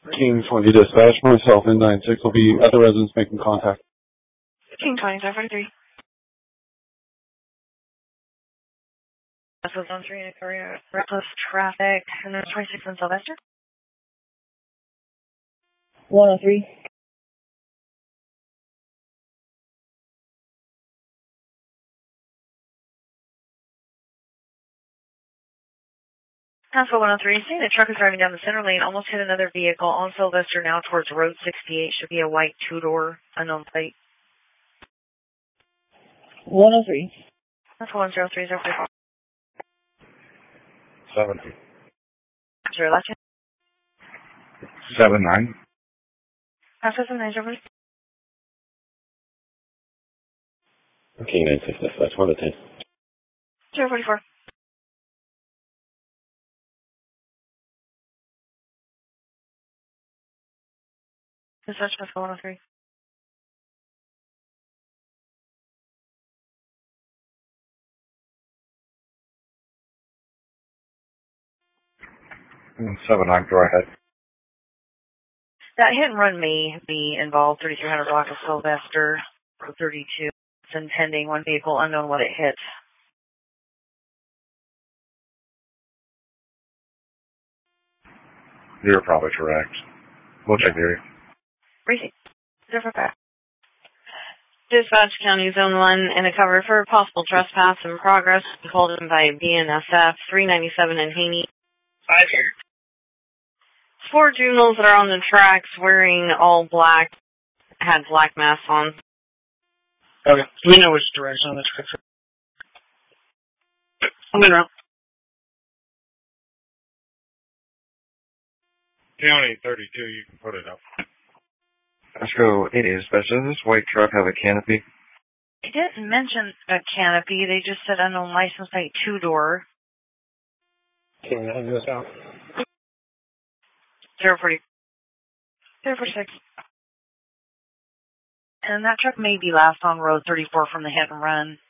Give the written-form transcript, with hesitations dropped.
King 20 dispatch, myself and 96 will be at the residence making contact. King 20, 43. This was on 3 in Korea. Reckless traffic, and then 26 in Sylvester. 103. Council 103, seeing the truck is driving down the center lane, almost hit another vehicle on Sylvester now towards Road 68. Should be a white two-door unknown plate. 103. Council 103, 034. 70. Zero left. 79. Council 79, 044. King 96 dispatch, 1 to 10. 044. Dispatch Council 103. And 79, go ahead. That hit and run may be involved, 3300 block of Sylvester, 32. It's intending one vehicle, unknown what it hit. You're probably correct. We'll check the area. Receipt. 045. Dispatch County Zone 1 in a cover for possible trespass in progress, called in by BNSF 397 in Haney. 5 here. 4 juveniles that are on the tracks wearing all black, had black masks on. Okay, we know which direction on the track. I'm in route. County 32, you can put it up. Let's go 80 dispatch. Does this white truck have a canopy? They didn't mention a canopy. They just said unknown license plate two-door. King 9 goes out. 040. 046. And that truck may be last on Road 34 from the hit and run.